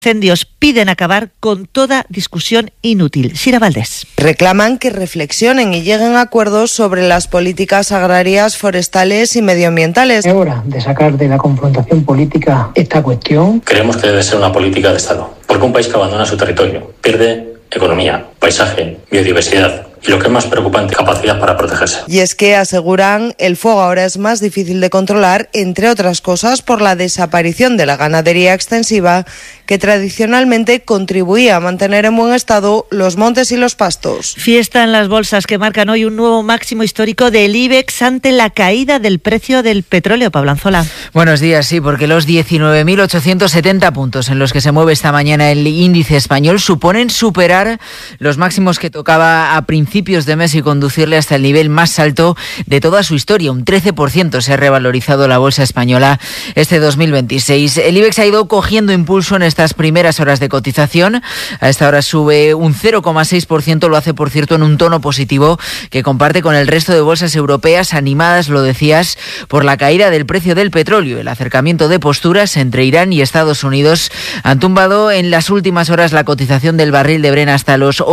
Incendios piden acabar con toda discusión inútil. Sira Valdés. Reclaman que reflexionen y lleguen a acuerdos sobre las políticas agrarias, forestales y medioambientales. Es hora de sacar de la confrontación política esta cuestión. Creemos que debe ser una política de Estado, porque un país que abandona su territorio pierde economía, paisaje, biodiversidad y, lo que es más preocupante, capacidad para protegerse. Y es que, aseguran, el fuego ahora es más difícil de controlar, entre otras cosas, por la desaparición de la ganadería extensiva, que tradicionalmente contribuía a mantener en buen estado los montes y los pastos. Fiesta en las bolsas que marcan hoy un nuevo máximo histórico del IBEX ante la caída del precio del petróleo. Pablo Anzola. Buenos días, sí, porque los 19.870 puntos en los que se mueve esta mañana el índice español suponen superar los máximos que tocaba a principios de mes y conducirle hasta el nivel más alto de toda su historia. Un 13% se ha revalorizado la bolsa española este 2026. El IBEX ha ido cogiendo impulso en estas primeras horas de cotización. A esta hora sube un 0,6%, lo hace, por cierto, en un tono positivo que comparte con el resto de bolsas europeas, animadas, lo decías, por la caída del precio del petróleo. El acercamiento de posturas entre Irán y Estados Unidos han tumbado en las últimas horas la cotización del barril de Brent hasta los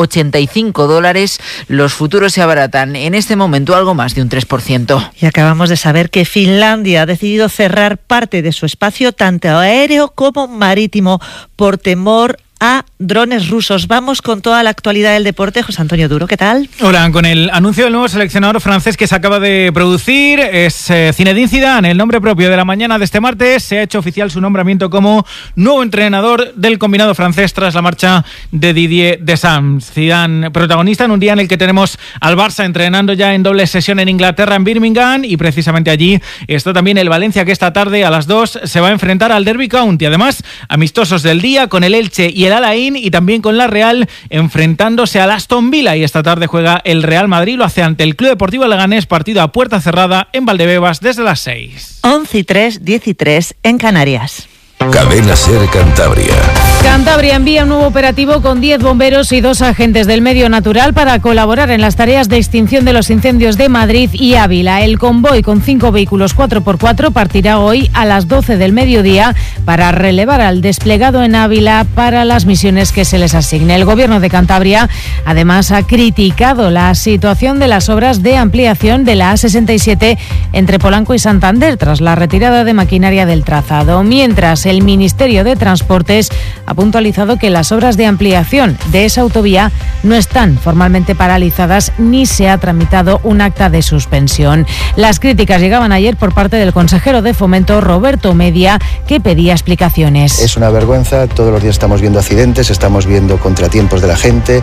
$85. Los futuros se abaratan en este momento algo más de un 3%. Y acabamos de saber que Finlandia ha decidido cerrar parte de su espacio, tanto aéreo como marítimo, por temor a drones rusos. Vamos con toda la actualidad del deporte. José Antonio Duro, ¿qué tal? Hola, con el anuncio del nuevo seleccionador francés que se acaba de producir, es Zinedine Zidane. El nombre propio de la mañana de este martes, se ha hecho oficial su nombramiento como nuevo entrenador del combinado francés tras la marcha de Didier Deschamps. Zidane, protagonista en un día en el que tenemos al Barça entrenando ya en doble sesión en Inglaterra, en Birmingham, y precisamente allí está también el Valencia, que esta tarde a las 2 se va a enfrentar al Derby County. Además, amistosos del día con el Elche y el Alain, y también con la Real enfrentándose al Aston Villa, y esta tarde juega el Real Madrid, lo hace ante el Club Deportivo Leganés, partido a puerta cerrada en Valdebebas desde las 6. 11:03, 13:03 en Canarias. Cadena SER Cantabria. Cantabria envía un nuevo operativo con 10 bomberos y 2 agentes del medio natural para colaborar en las tareas de extinción de los incendios de Madrid y Ávila. El convoy con 5 vehículos 4x4 partirá hoy a las 12 del mediodía para relevar al desplegado en Ávila para las misiones que se les asigne. El Gobierno de Cantabria además ha criticado la situación de las obras de ampliación de la A67 entre Polanco y Santander tras la retirada de maquinaria del trazado. Mientras, el Ministerio de Transportes ha puntualizado que las obras de ampliación de esa autovía no están formalmente paralizadas ni se ha tramitado un acta de suspensión. Las críticas llegaban ayer por parte del consejero de Fomento, Roberto Media, que pedía explicaciones. Es una vergüenza, todos los días estamos viendo accidentes, estamos viendo contratiempos de la gente,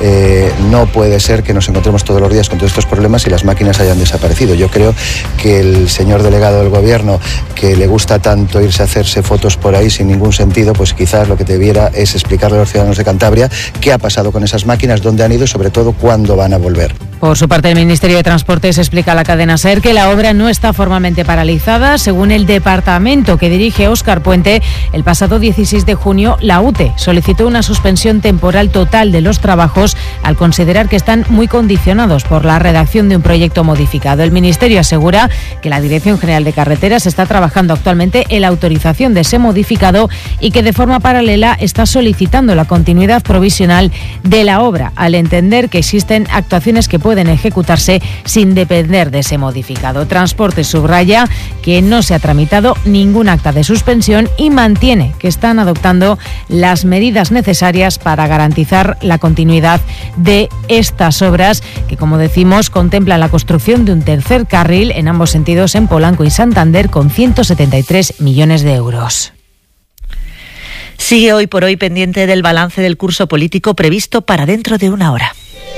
no puede ser que nos encontremos todos los días con todos estos problemas y las máquinas hayan desaparecido. Yo creo que el señor delegado del Gobierno, que le gusta tanto irse a hacerse fotos por ahí sin ningún sentido, pues quizás lo que debiera es explicarle a los ciudadanos de Cantabria qué ha pasado con esas máquinas, dónde han ido y sobre todo cuándo van a volver. Por su parte, el Ministerio de Transportes explica a la cadena SER que la obra no está formalmente paralizada. Según el departamento que dirige Óscar Puente, el pasado 16 de junio la UTE solicitó una suspensión temporal total de los trabajos al considerar que están muy condicionados por la redacción de un proyecto modificado. El Ministerio asegura que la Dirección General de Carreteras está trabajando actualmente en la autorización de ese modificado y que de forma paralela está solicitando la continuidad provisional de la obra, al entender que existen actuaciones que pueden ejecutarse sin depender de ese modificado. Transporte subraya que no se ha tramitado ningún acta de suspensión y mantiene que están adoptando las medidas necesarias para garantizar la continuidad de estas obras que, como decimos, contemplan la construcción de un tercer carril en ambos sentidos en Polanco y Santander con 173 millones de euros. Sigue hoy por hoy pendiente del balance del curso político previsto para dentro de una hora.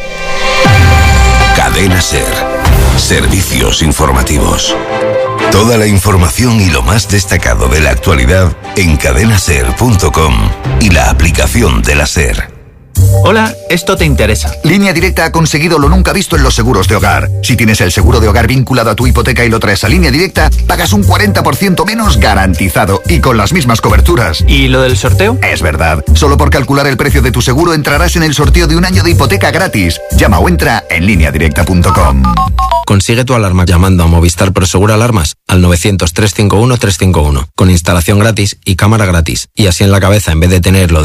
Cadena SER. Servicios informativos. Toda la información y lo más destacado de la actualidad en cadenaser.com y la aplicación de la SER. Hola, esto te interesa. Línea Directa ha conseguido lo nunca visto en los seguros de hogar. Si tienes el seguro de hogar vinculado a tu hipoteca y lo traes a Línea Directa, pagas un 40% menos garantizado y con las mismas coberturas. ¿Y lo del sorteo? Es verdad. Solo por calcular el precio de tu seguro entrarás en el sorteo de un año de hipoteca gratis. Llama o entra en lineadirecta.com. Consigue tu alarma llamando a Movistar Prosegur Alarmas al 900 351 351, con instalación gratis y cámara gratis. Y así en la cabeza, en vez de tenerlo